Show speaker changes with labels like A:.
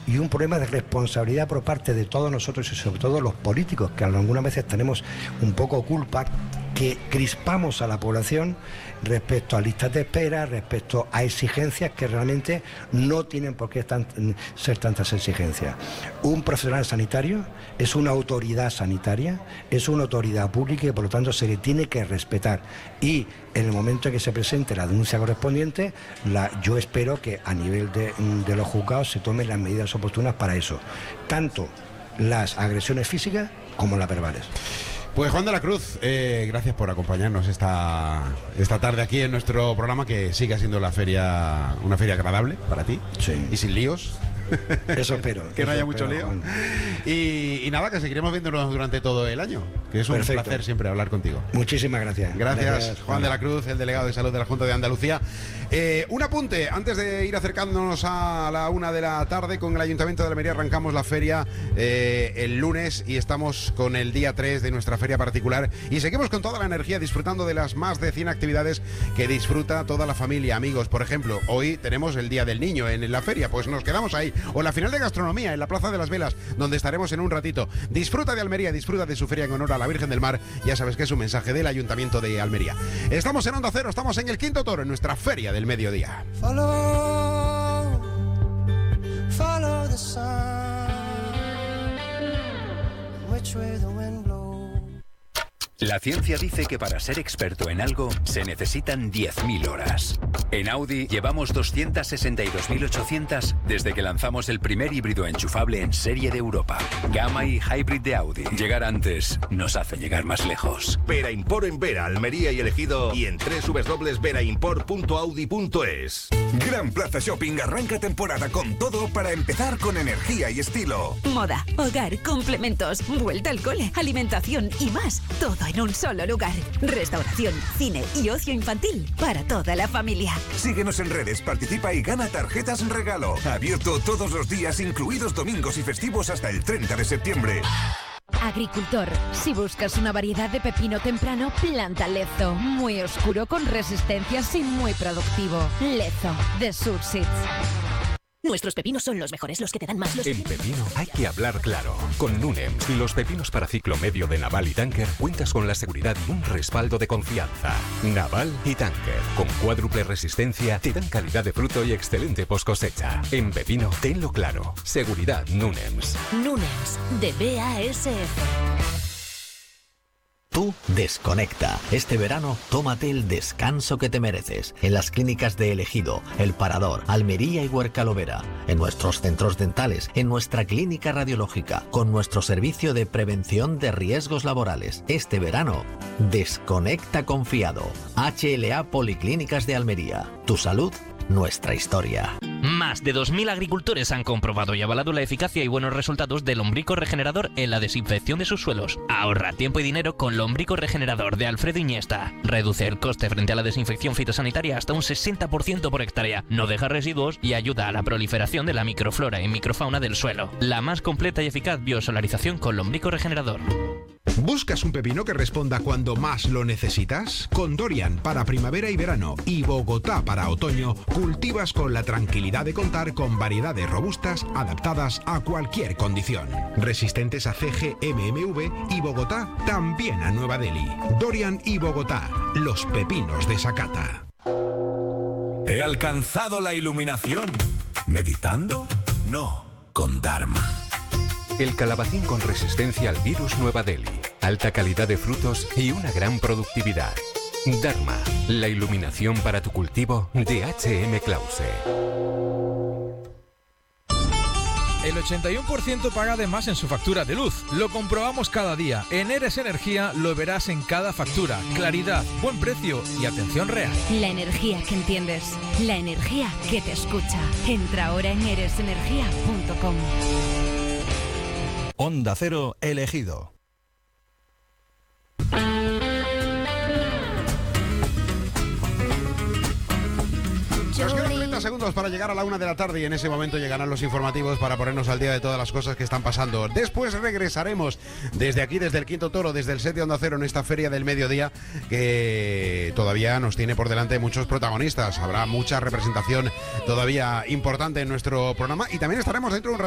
A: y un problema de responsabilidad por parte de todos nosotros y sobre todo los políticos, que algunas veces tenemos un poco culpa, que crispamos a la población respecto a listas de espera, respecto a exigencias que realmente no tienen por qué ser tantas exigencias. Un profesional sanitario es una autoridad sanitaria, es una autoridad pública y por lo tanto se le tiene que respetar. Y en el momento en que se presente la denuncia correspondiente, yo espero que a nivel de los juzgados se tomen las medidas oportunas para eso, tanto las agresiones físicas como las verbales.
B: Pues Juan de la Cruz, gracias por acompañarnos esta tarde aquí en nuestro programa, que siga siendo una feria agradable para ti,
A: sí,
B: y sin líos.
A: Eso espero.
B: Que no haya mucho lío. Bueno. Y nada, que seguiremos viéndonos durante todo el año, que es un placer siempre hablar contigo.
A: Muchísimas gracias.
B: Gracias, Juan de la Cruz, el delegado de salud de la Junta de Andalucía. Un apunte, antes de ir acercándonos a la 1 de la tarde, con el Ayuntamiento de Almería arrancamos la feria el lunes y estamos con el día 3 de nuestra feria particular y seguimos con toda la energía disfrutando de las más de 100 actividades que disfruta toda la familia, amigos. Por ejemplo, hoy tenemos el Día del Niño en la feria, pues nos quedamos ahí. O la final de gastronomía en la Plaza de las Velas, donde estaremos en un ratito. Disfruta de Almería, disfruta de su feria en honor a la Virgen del Mar. Ya sabes que es un mensaje del Ayuntamiento de Almería. Estamos en Onda Cero, estamos en el Quinto Toro, en nuestra feria del mediodía.
C: Follow the sun, which way the wind blows.
D: La ciencia dice que para ser experto en algo se necesitan 10.000 horas. En Audi llevamos 262.800 desde que lanzamos el primer híbrido enchufable en serie de Europa. Gamma y Hybrid de Audi. Llegar antes nos hace llegar más lejos.
E: Vera Import en Vera, Almería y Ejido y en www.veraimport.audi.es.
F: Gran Plaza Shopping arranca temporada con todo para empezar con energía y estilo.
G: Moda, hogar, complementos, vuelta al cole, alimentación y más. Todo en un solo lugar. Restauración, cine y ocio infantil para toda la familia.
F: Síguenos en redes, participa y gana tarjetas regalo. Abierto todos los días, incluidos domingos y festivos hasta el 30 de septiembre.
H: Agricultor, si buscas una variedad de pepino temprano, planta Lezo. Muy oscuro, con resistencias y muy productivo. Lezo, de Surseeds.
I: Nuestros pepinos son los mejores, los que te dan más.
J: En pepino hay que hablar claro. Con Nunems, los pepinos para ciclo medio de Naval y Tanker, cuentas con la seguridad y un respaldo de confianza. Naval y Tanker, con cuádruple resistencia, te dan calidad de fruto y excelente post cosecha. En pepino, tenlo claro. Seguridad Nunems.
I: Nunems, de BASF.
K: Tú desconecta. Este verano, tómate el descanso que te mereces. En las clínicas de El Ejido, El Parador, Almería y Huercalovera. En nuestros centros dentales, en nuestra clínica radiológica, con nuestro servicio de prevención de riesgos laborales. Este verano, desconecta confiado. HLA Policlínicas de Almería. Tu salud, nuestra historia.
L: Más de 2.000 agricultores han comprobado y avalado la eficacia y buenos resultados del Lombrico Regenerador en la desinfección de sus suelos. Ahorra tiempo y dinero con Lombrico Regenerador de Alfredo Iniesta. Reduce el coste frente a la desinfección fitosanitaria hasta un 60% por hectárea. No deja residuos y ayuda a la proliferación de la microflora y microfauna del suelo. La más completa y eficaz biosolarización con Lombrico Regenerador.
M: ¿Buscas un pepino que responda cuando más lo necesitas? Con Dorian para primavera y verano y Bogotá para otoño, cultivas con la tranquilidad de contar con variedades robustas adaptadas a cualquier condición. Resistentes a CG, MMV y Bogotá también a Nueva Delhi. Dorian y Bogotá, los pepinos de Sakata.
F: ¿He alcanzado la iluminación? ¿Meditando? No, con Dharma.
J: El calabacín con resistencia al virus Nueva Delhi, alta calidad de frutos y una gran productividad. Dharma, la iluminación para tu cultivo de H.M. Clause.
N: El 81% paga de más en su factura de luz. Lo comprobamos cada día. En Eres Energía lo verás en cada factura. Claridad, buen precio y atención real.
H: La energía que entiendes. La energía que te escucha. Entra ahora en eresenergia.com.
O: Onda Cero, El Ejido.
B: Nos quedan 30 segundos para llegar a la 1 de la tarde y en ese momento llegarán los informativos para ponernos al día de todas las cosas que están pasando. Después regresaremos desde aquí, desde el Quinto Toro, desde el set de Onda Cero en esta feria del mediodía que todavía nos tiene por delante muchos protagonistas. Habrá mucha representación todavía importante en nuestro programa y también estaremos dentro de un